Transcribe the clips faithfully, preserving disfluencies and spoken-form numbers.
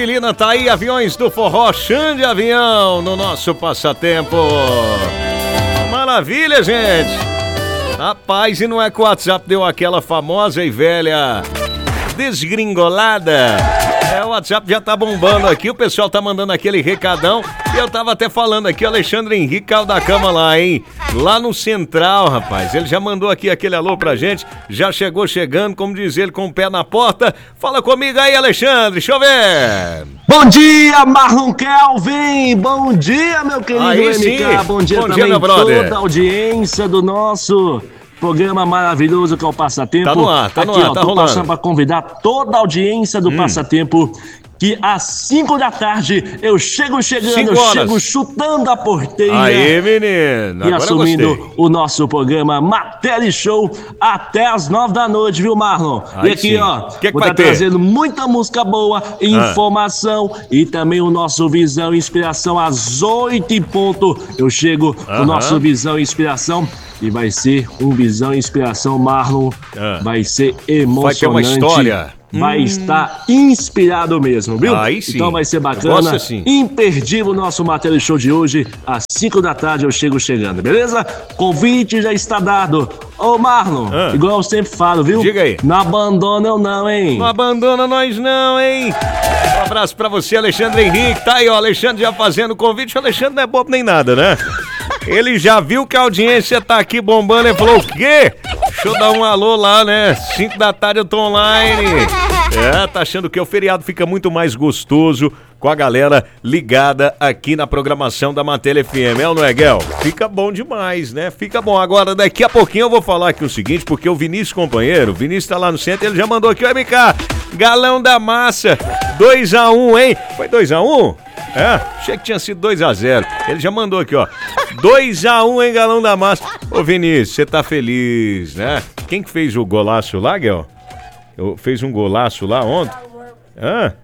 Jaqueline tá aí, Aviões do Forró, Xande Avião no nosso passatempo. Maravilha, gente. Rapaz, e não é que o WhatsApp deu aquela famosa e velha desgringolada? É, o WhatsApp já tá bombando aqui, o pessoal tá mandando aquele recadão. E eu tava até falando aqui, o Alexandre Henrique caiu da cama lá, hein? Lá no Central, rapaz. Ele já mandou aqui aquele alô pra gente. Já chegou chegando, como diz ele, com o pé na porta. Fala comigo aí, Alexandre, deixa eu ver. Bom dia, Marlon Kelvin. Bom dia, meu querido aí, M K. Sim. Bom dia Bom também dia, toda a audiência do nosso programa maravilhoso que é o Passatempo. Tá no ar, tá no Aqui, ar, ó, tá tô rolando. passando pra convidar toda a audiência do hum. Passatempo que às cinco da tarde eu chego chegando, eu chego chutando a porteira. Aí, menino. E assumindo o nosso programa Matéria Show até as nove da noite, viu, Marlon? Aí e aqui, sim. ó, que que vou vai estar ter? trazendo muita música boa, informação ah. e também o nosso Visão e Inspiração às oito em ponto. Eu chego no Aham. nosso Visão e Inspiração. E vai ser um Visão e Inspiração, Marlon. Ah. Vai ser emocionante. Vai ter uma história. Vai hum. estar inspirado mesmo, viu? Aí sim. Então vai ser bacana. Assim. Imperdível o nosso Matéria Show de hoje. Às cinco da tarde eu chego chegando, beleza? Convite já está dado. Ô, Marlon, ah. igual eu sempre falo, viu? Diga aí. Não abandona eu não, hein? Não abandona nós não, hein? Um abraço pra você, Alexandre Henrique. Tá aí, ó, Alexandre já fazendo o convite. O Alexandre não é bobo nem nada, né? Ele já viu que a audiência tá aqui bombando e falou, o quê? Deixa eu dar um alô lá, né? cinco da tarde eu tô online. É, tá achando que o feriado fica muito mais gostoso com a galera ligada aqui na programação da Matéria F M, é ou não é, Guel? Fica bom demais, né? Fica bom. Agora, daqui a pouquinho eu vou falar aqui o seguinte, porque o Vinícius, companheiro, o Vinícius tá lá no centro, ele já mandou aqui, ó, M K, Galão da Massa, dois a um, hein? Foi dois a um? É, achei que tinha sido dois a zero. Ele já mandou aqui, ó, dois a um, hein, Galão da Massa. Ô, Vinícius, você tá feliz, né? Quem que fez o golaço lá, Guel? Eu, fez um golaço lá ontem? Hã?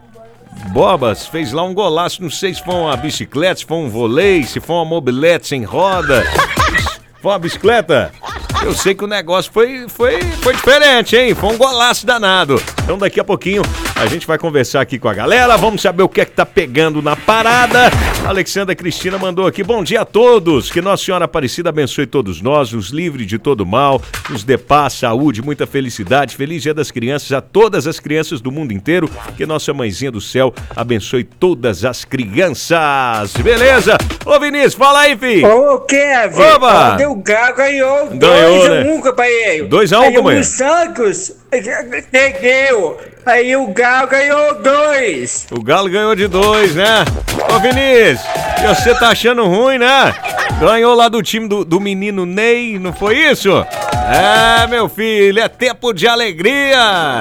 Bobas, fez lá um golaço, não sei se foi uma bicicleta, se foi um vôlei, se foi uma mobilete sem roda. Foi uma bicicleta? Eu sei que o negócio foi, foi, foi diferente, hein? Foi um golaço danado. Então daqui a pouquinho a gente vai conversar aqui com a galera, vamos saber o que é que tá pegando na parada. A Alexandra Cristina mandou aqui, bom dia a todos, que Nossa Senhora Aparecida abençoe todos nós, nos livre de todo mal, nos dê paz, saúde, muita felicidade, feliz dia das crianças a todas as crianças do mundo inteiro, que Nossa Mãezinha do Céu abençoe todas as crianças, beleza? Ô Vinícius, fala aí, filho. Ô Kevin, Oba! o Galo ganhou Ganhou, dois né? a um, companheiro. dois a um, Aí companheiro. o Santos perdeu. Aí o Galo ganhou dois. O Galo ganhou de dois, né? Ô Vinícius, e você tá achando ruim, né? Ganhou lá do time do, do menino Ney, não foi isso? É, meu filho, é tempo de alegria.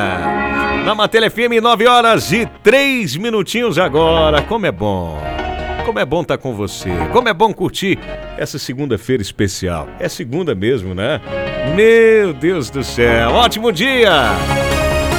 Na Matéria F M, nove horas e três minutinhos agora. Como é bom. Como é bom estar com você. Como é bom curtir essa segunda-feira especial. É segunda mesmo, né? Meu Deus do céu. Ótimo dia.